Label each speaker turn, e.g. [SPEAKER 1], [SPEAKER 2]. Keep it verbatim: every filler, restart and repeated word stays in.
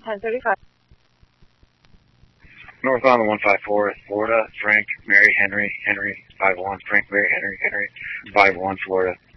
[SPEAKER 1] ten thirty-five.
[SPEAKER 2] North on the one five four, Florida, Frank, Mary, Henry, Henry, five one, Frank, Mary, Henry, Henry, five one, Florida.